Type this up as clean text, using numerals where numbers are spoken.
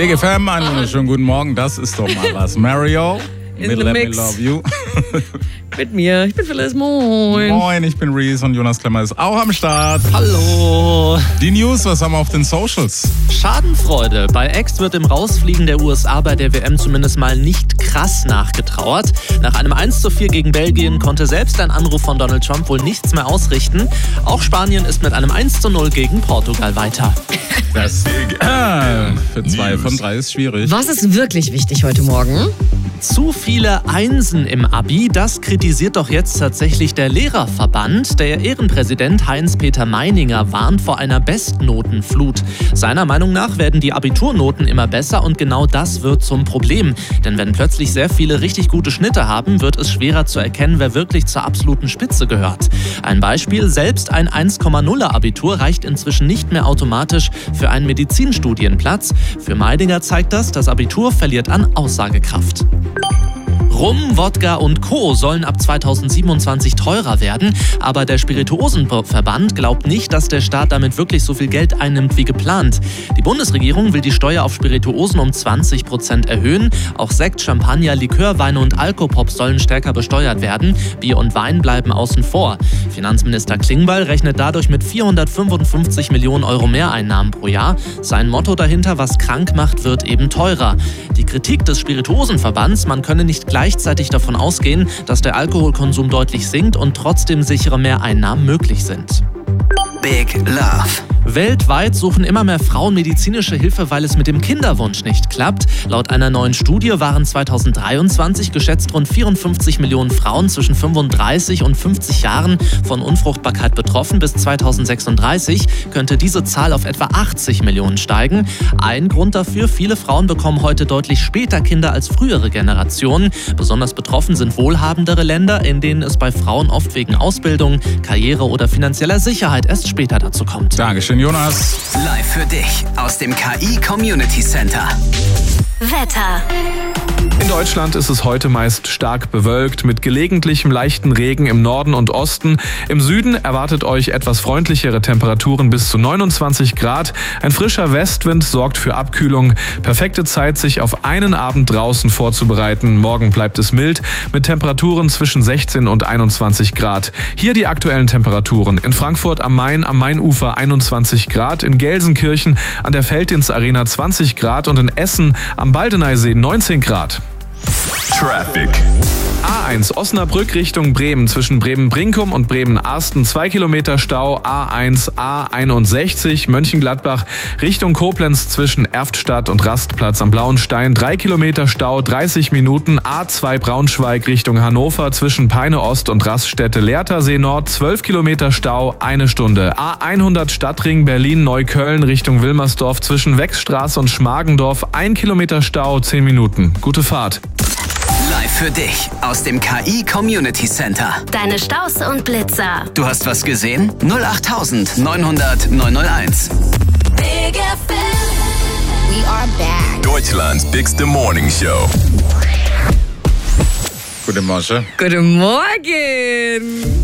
Big FM, einen wunderschönen guten Morgen. Das ist doch mal was. Mario, mit Let Me Love You. Mit mir, ich bin Phyllis, moin. Moin, ich bin Reese und Jonas Klemmer ist auch am Start. Hallo. Die News, was haben wir auf den Socials? Schadenfreude. Bei Ex wird im Rausfliegen der USA bei der WM zumindest mal nicht krass nachgetrauert. Nach einem 1:4 gegen Belgien konnte selbst ein Anruf von Donald Trump wohl nichts mehr ausrichten. Auch Spanien ist mit einem 1:0 gegen Portugal weiter. Das für 2 von 3 ist schwierig. Was ist wirklich wichtig heute Morgen? Zu viele Einsen im Abi, das kritisiert doch jetzt tatsächlich der Lehrerverband. Der Ehrenpräsident Heinz-Peter Meininger warnt vor einer Bestnotenflut. Seiner Meinung nach werden die Abiturnoten immer besser und genau das wird zum Problem. Denn wenn plötzlich sehr viele richtig gute Schnitte haben, wird es schwerer zu erkennen, wer wirklich zur absoluten Spitze gehört. Ein Beispiel, selbst ein 1,0er Abitur reicht inzwischen nicht mehr automatisch für einen Medizinstudienplatz. Für Meininger zeigt das Abitur verliert an Aussagekraft. Rum, Wodka und Co. sollen ab 2027 teurer werden, aber der Spirituosenverband glaubt nicht, dass der Staat damit wirklich so viel Geld einnimmt wie geplant. Die Bundesregierung will die Steuer auf Spirituosen um 20% erhöhen. Auch Sekt, Champagner, Likör, Weine und Alkopop sollen stärker besteuert werden. Bier und Wein bleiben außen vor. Finanzminister Klingbeil rechnet dadurch mit 455 Millionen Euro Mehreinnahmen pro Jahr. Sein Motto dahinter, was krank macht, wird eben teurer. Die Kritik des Spirituosenverbands, man könne nicht gleichzeitig davon ausgehen, dass der Alkoholkonsum deutlich sinkt und trotzdem sichere Mehreinnahmen möglich sind. Big Love. Weltweit suchen immer mehr Frauen medizinische Hilfe, weil es mit dem Kinderwunsch nicht klappt. Laut einer neuen Studie waren 2023 geschätzt rund 54 Millionen Frauen zwischen 35 und 50 Jahren von Unfruchtbarkeit betroffen. Bis 2036 könnte diese Zahl auf etwa 80 Millionen steigen. Ein Grund dafür, viele Frauen bekommen heute deutlich später Kinder als frühere Generationen. Besonders betroffen sind wohlhabendere Länder, in denen es bei Frauen oft wegen Ausbildung, Karriere oder finanzieller Sicherheit erst später dazu kommt. Dankeschön, Jonas. Live für dich aus dem KI Community Center. Wetter. In Deutschland ist es heute meist stark bewölkt mit gelegentlichem leichten Regen im Norden und Osten. Im Süden erwartet euch etwas freundlichere Temperaturen bis zu 29 Grad. Ein frischer Westwind sorgt für Abkühlung. Perfekte Zeit, sich auf einen Abend draußen vorzubereiten. Morgen bleibt es mild mit Temperaturen zwischen 16 und 21 Grad. Hier die aktuellen Temperaturen. In Frankfurt am Main, am Mainufer 21 Grad. In Gelsenkirchen an der Felddienst-Arena 20 Grad. Und in Essen am Baldeneysee 19 Grad. Traffic. A1 Osnabrück Richtung Bremen zwischen Bremen-Brinkum und Bremen-Arsten 2 Kilometer Stau. A1 A61 Mönchengladbach Richtung Koblenz zwischen Erftstadt und Rastplatz am Blauen Stein 3 Kilometer Stau 30 Minuten. A2 Braunschweig Richtung Hannover zwischen Peine Ost und Raststätte-Lehrtersee Nord 12 Kilometer Stau 1 Stunde. A100 Stadtring Berlin-Neukölln Richtung Wilmersdorf zwischen Wechsstraße und Schmargendorf 1 Kilometer Stau 10 Minuten. Gute Fahrt. Live für dich aus dem KI Community Center. Deine Staus und Blitzer. Du hast was gesehen? 08000 900 901. Big FM. We are back. Deutschlands bigste Morning Show. Guten Morgen. Guten Morgen.